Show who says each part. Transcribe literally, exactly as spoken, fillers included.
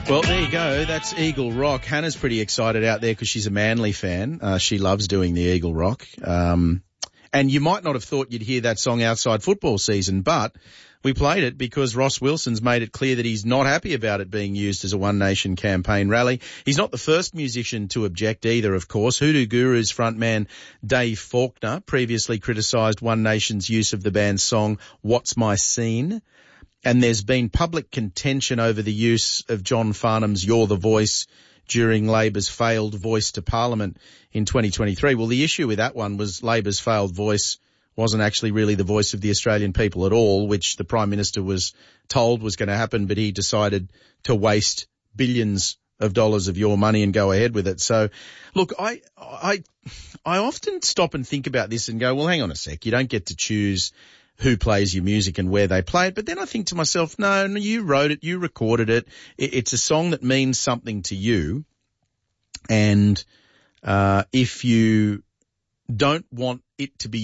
Speaker 1: Well, there you go. That's Eagle Rock. Hannah's pretty excited out there because she's a Manly fan. Uh, she loves doing the Eagle Rock. Um, and you might not have thought you'd hear that song outside football season, but we played it because Ross Wilson's made it clear that he's not happy about it being used as a One Nation campaign rally. He's not the first musician to object either, of course. Hoodoo Guru's frontman Dave Faulkner previously criticised One Nation's use of the band's song What's My Scene. And there's been public contention over the use of John Farnham's You're the Voice during Labor's failed voice to Parliament in twenty twenty-three. Well, the issue with that one was Labor's failed voice wasn't actually really the voice of the Australian people at all, which the Prime Minister was told was going to happen, but he decided to waste billions of dollars of your money and go ahead with it. So, look, I, I, I often stop and think about this and go, well, hang on a sec. You don't get to choose who plays your music and where they play it. But then I think to myself, no, no, you wrote it, you recorded it. It's a song that means something to you. And, uh, if you don't want it to be